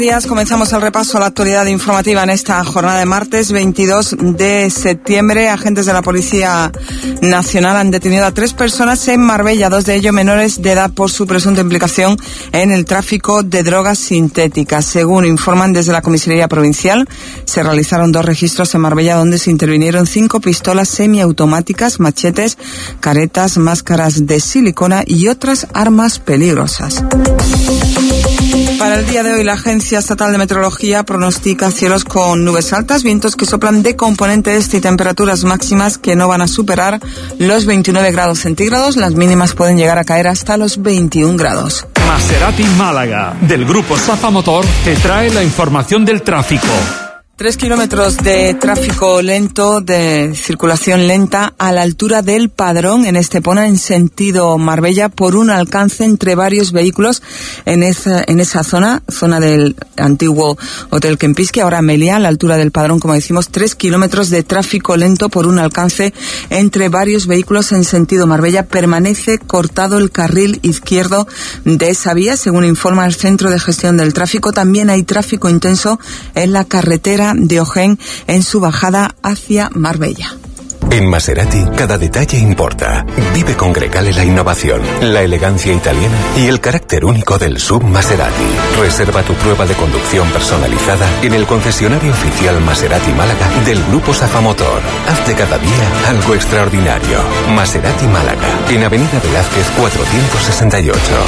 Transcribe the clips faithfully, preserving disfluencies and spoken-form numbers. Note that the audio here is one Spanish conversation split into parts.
Días, comenzamos el repaso a la actualidad informativa en esta jornada de martes veintidós de septiembre. Agentes de la Policía Nacional han detenido a tres personas en Marbella, dos de ellos menores de edad, por su presunta implicación en el tráfico de drogas sintéticas. Según informan desde la Comisaría Provincial, se realizaron dos registros en Marbella donde se intervinieron cinco pistolas semiautomáticas, machetes, caretas, máscaras de silicona y otras armas peligrosas. Para el día de hoy, la Agencia Estatal de Meteorología pronostica cielos con nubes altas, vientos que soplan de componente este y temperaturas máximas que no van a superar los veintinueve grados centígrados. Las mínimas pueden llegar a caer hasta los veintiún grados. Maserati Málaga, del grupo Safa Motor, te trae la información del tráfico. Tres kilómetros de tráfico lento, de circulación lenta, a la altura del Padrón, en Estepona, en sentido Marbella, por un alcance entre varios vehículos en esa, en esa zona, zona del antiguo Hotel Kempinski, ahora Meliá, a la altura del Padrón, como decimos, tres kilómetros de tráfico lento por un alcance entre varios vehículos en sentido Marbella. Permanece cortado el carril izquierdo de esa vía, según informa el Centro de Gestión del Tráfico. También hay tráfico intenso en la carretera de Ojén en su bajada hacia Marbella. En Maserati, cada detalle importa. Vive con Grecale la innovación, la elegancia italiana y el carácter único del sub Maserati. Reserva tu prueba de conducción personalizada en el concesionario oficial Maserati Málaga del Grupo Safa Motor. Haz de cada día algo extraordinario. Maserati Málaga, en Avenida Velázquez cuatrocientos sesenta y ocho.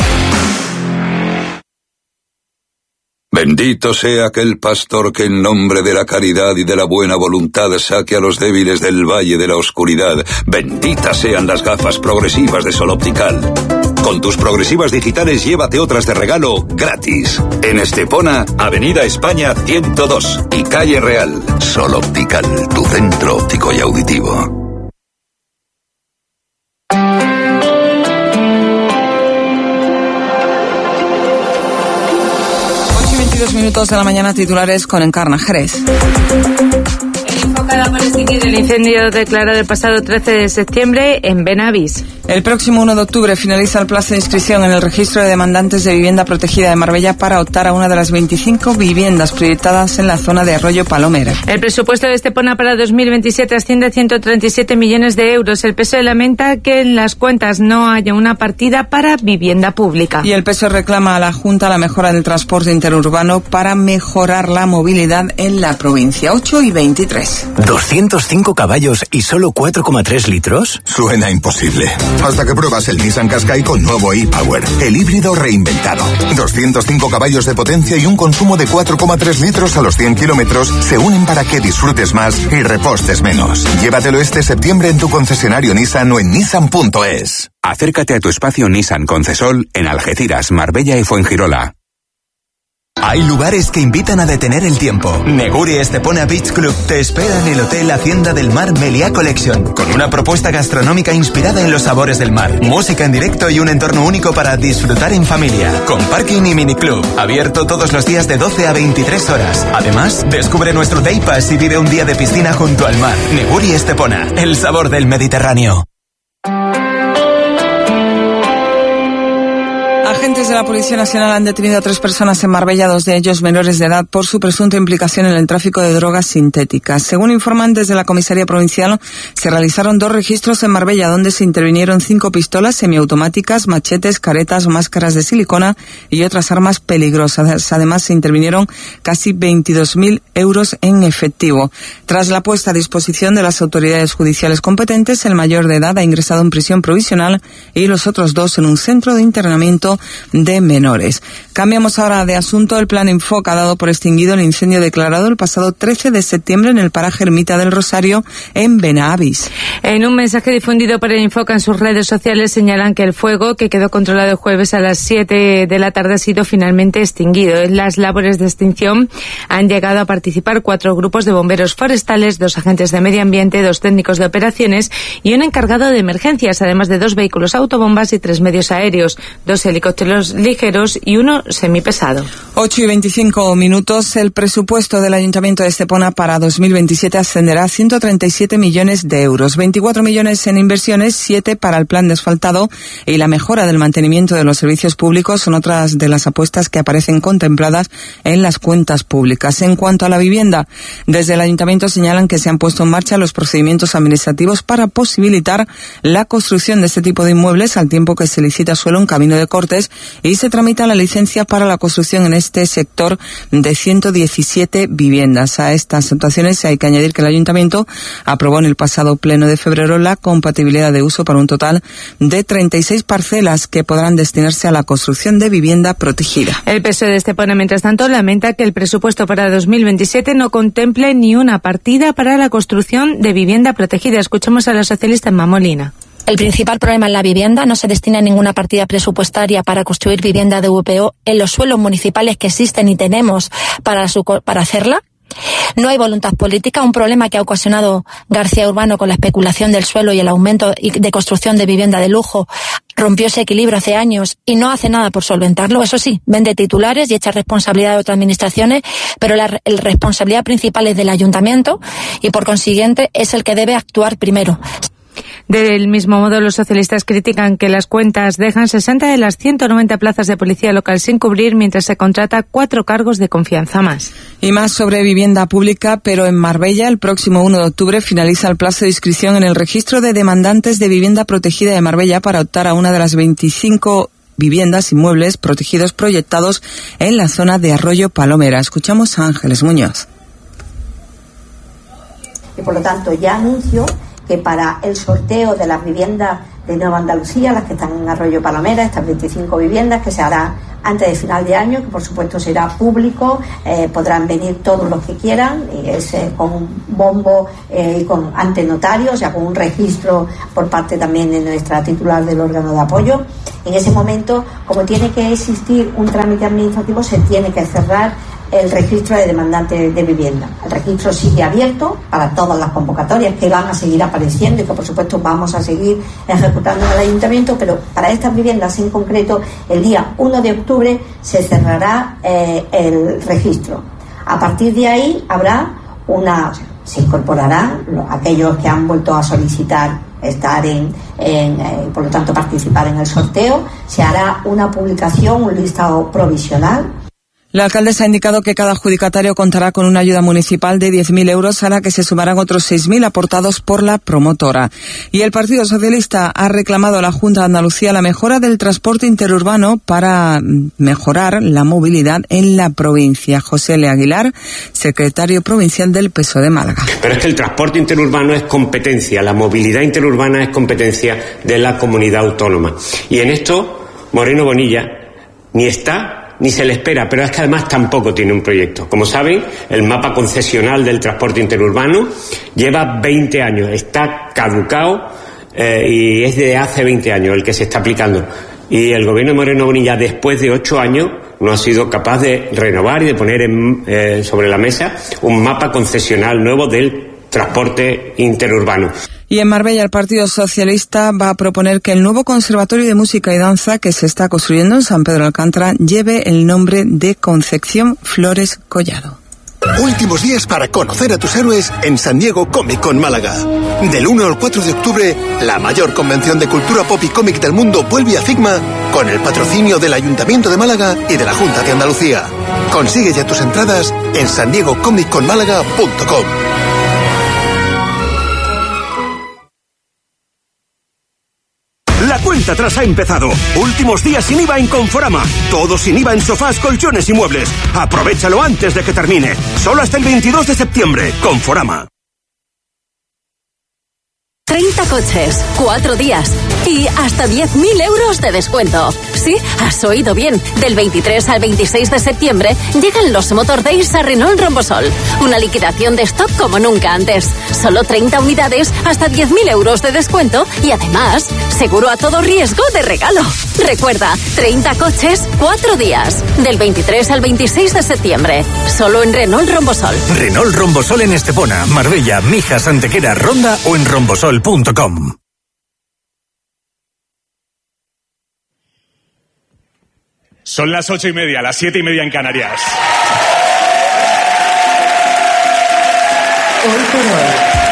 Bendito sea aquel pastor que en nombre de la caridad y de la buena voluntad saque a los débiles del valle de la oscuridad. Benditas sean las gafas progresivas de Sol Optical. Con tus progresivas digitales llévate otras de regalo gratis. En Estepona, Avenida España ciento dos y Calle Real. Sol Optical, tu centro óptico y auditivo. Minutos de la mañana, titulares con Encarna Jerez. Enfocada por extinguir el incendio declarado el pasado trece de septiembre en Benavís. El próximo uno de octubre finaliza el plazo de inscripción en el registro de demandantes de vivienda protegida de Marbella para optar a una de las veinticinco viviendas proyectadas en la zona de Arroyo Palomera. El presupuesto de Estepona para dos mil veintisiete asciende a ciento treinta y siete millones de euros. El P S O E lamenta que en las cuentas no haya una partida para vivienda pública. Y el P S O E reclama a la Junta la mejora del transporte interurbano para mejorar la movilidad en la provincia. ocho y veintitrés. ¿doscientos cinco caballos y solo cuatro coma tres litros? Suena imposible. Hasta que pruebas el Nissan Qashqai con nuevo e-Power, el híbrido reinventado. doscientos cinco caballos de potencia y un consumo de cuatro coma tres litros a los cien kilómetros se unen para que disfrutes más y repostes menos. Llévatelo este septiembre en tu concesionario Nissan o en nissan punto es. Acércate a tu espacio Nissan Concesol en Algeciras, Marbella y Fuengirola. Hay lugares que invitan a detener el tiempo. Neguri Estepona Beach Club te espera en el Hotel Hacienda del Mar Meliá Collection, con una propuesta gastronómica inspirada en los sabores del mar, música en directo y un entorno único para disfrutar en familia, con parking y miniclub, abierto todos los días de doce a veintitrés horas. Además, descubre nuestro Day Pass y vive un día de piscina junto al mar. Neguri Estepona, el sabor del Mediterráneo. Agentes de la Policía Nacional han detenido a tres personas en Marbella, dos de ellos menores de edad, por su presunta implicación en el tráfico de drogas sintéticas. Según informan desde la Comisaría Provincial, se realizaron dos registros en Marbella, donde se intervinieron cinco pistolas semiautomáticas, machetes, caretas, máscaras de silicona y otras armas peligrosas. Además, se intervinieron casi veintidós mil euros en efectivo. Tras la puesta a disposición de las autoridades judiciales competentes, el mayor de edad ha ingresado en prisión provisional y los otros dos en un centro de internamiento de menores. Cambiamos ahora de asunto. El plan Enfoca ha dado por extinguido el incendio declarado el pasado trece de septiembre en el paraje Ermita del Rosario, en Benavís. En un mensaje difundido por el Enfoca en sus redes sociales señalan que el fuego, que quedó controlado el jueves a las siete de la tarde, ha sido finalmente extinguido. En las labores de extinción han llegado a participar cuatro grupos de bomberos forestales, dos agentes de medio ambiente, dos técnicos de operaciones y un encargado de emergencias, además de dos vehículos autobombas y tres medios aéreos, dos helicópteros modelos ligeros y uno semipesado. ocho y veinticinco minutos. El presupuesto del Ayuntamiento de Estepona para dos mil veintisiete ascenderá a ciento treinta y siete millones de euros. veinticuatro millones en inversiones, siete para el plan de asfaltado y la mejora del mantenimiento de los servicios públicos son otras de las apuestas que aparecen contempladas en las cuentas públicas. En cuanto a la vivienda, desde el Ayuntamiento señalan que se han puesto en marcha los procedimientos administrativos para posibilitar la construcción de este tipo de inmuebles al tiempo que se licita suelo en Camino de Cortes y se tramita la licencia para la construcción en este sector de ciento diecisiete viviendas. A estas actuaciones hay que añadir que el Ayuntamiento aprobó en el pasado pleno de febrero la compatibilidad de uso para un total de treinta y seis parcelas que podrán destinarse a la construcción de vivienda protegida. El P S O E de Estepona, mientras tanto, lamenta que el presupuesto para dos mil veintisiete no contemple ni una partida para la construcción de vivienda protegida. Escuchamos a la socialista Emma Molina. El principal problema en la vivienda, no se destina ninguna partida presupuestaria para construir vivienda de V P O en los suelos municipales que existen y tenemos para, su, para hacerla. No hay voluntad política, un problema que ha ocasionado García Urbano con la especulación del suelo y el aumento de construcción de vivienda de lujo. Rompió ese equilibrio hace años y no hace nada por solventarlo. Eso sí, vende titulares y echa responsabilidad de otras administraciones, pero la, la responsabilidad principal es del ayuntamiento y por consiguiente es el que debe actuar primero. Del mismo modo, los socialistas critican que las cuentas dejan sesenta de las ciento noventa plazas de policía local sin cubrir, mientras se contrata cuatro cargos de confianza más. Y más sobre vivienda pública, pero en Marbella, el próximo uno de octubre finaliza el plazo de inscripción en el registro de demandantes de vivienda protegida de Marbella para optar a una de las veinticinco viviendas, inmuebles protegidos proyectados en la zona de Arroyo Palomera. Escuchamos a Ángeles Muñoz. Y por lo tanto ya anuncio que para el sorteo de las viviendas de Nueva Andalucía, las que están en Arroyo Palomera, estas veinticinco viviendas que se hará antes de final de año, que por supuesto será público, eh, podrán venir todos los que quieran, y es eh, con un bombo eh, y con ante notario, o sea, con un registro por parte también de nuestra titular del órgano de apoyo. En ese momento, como tiene que existir un trámite administrativo, se tiene que cerrar el registro de demandantes de vivienda. El registro sigue abierto para todas las convocatorias que van a seguir apareciendo y que por supuesto vamos a seguir ejecutando en el ayuntamiento, pero para estas viviendas en concreto el día uno de octubre se cerrará eh, el registro. A partir de ahí habrá una, o sea, se incorporarán los, aquellos que han vuelto a solicitar estar en, en eh, por lo tanto participar en el sorteo, se hará una publicación, un listado provisional. La alcaldesa ha indicado que cada adjudicatario contará con una ayuda municipal de diez mil euros a la que se sumarán otros seis mil aportados por la promotora. Y el Partido Socialista ha reclamado a la Junta de Andalucía la mejora del transporte interurbano para mejorar la movilidad en la provincia. José L. Aguilar, secretario provincial del P S O E de Málaga. Pero es que el transporte interurbano es competencia, la movilidad interurbana es competencia de la comunidad autónoma. Y en esto, Moreno Bonilla ni está ni se le espera, pero es que además tampoco tiene un proyecto. Como saben, el mapa concesional del transporte interurbano lleva veinte años, está caducado eh, y es de hace veinte años el que se está aplicando. Y el gobierno de Moreno Bonilla, después de ocho años, no ha sido capaz de renovar y de poner en, eh, sobre la mesa un mapa concesional nuevo del transporte interurbano. Y en Marbella el Partido Socialista va a proponer que el nuevo Conservatorio de Música y Danza que se está construyendo en San Pedro de Alcántara lleve el nombre de Concepción Flores Collado. Últimos días para conocer a tus héroes en San Diego Comic Con Málaga. Del uno al cuatro de octubre, la mayor convención de cultura pop y cómic del mundo vuelve a Figma con el patrocinio del Ayuntamiento de Málaga y de la Junta de Andalucía. Consigue ya tus entradas en san diego comic con málaga punto com. La cuenta atrás ha empezado. Últimos días sin I V A en Conforama. Todo sin I V A en sofás, colchones y muebles. Aprovechalo antes de que termine. Solo hasta el veintidós de septiembre. Conforama. treinta coches, cuatro días y hasta diez mil euros de descuento. Sí, has oído bien. Del veintitrés al veintiséis de septiembre llegan los Motor Days a Renault Rombosol. Una liquidación de stock como nunca antes. Solo treinta unidades, hasta diez mil euros de descuento y además, seguro a todo riesgo de regalo. Recuerda, treinta coches, cuatro días. Del veintitrés al veintiséis de septiembre. Solo en Renault Rombosol. Renault Rombosol en Estepona, Marbella, Mijas, Antequera, Ronda o en rombosol punto com. Son las ocho y media, las siete y media en Canarias. Hoy por hoy.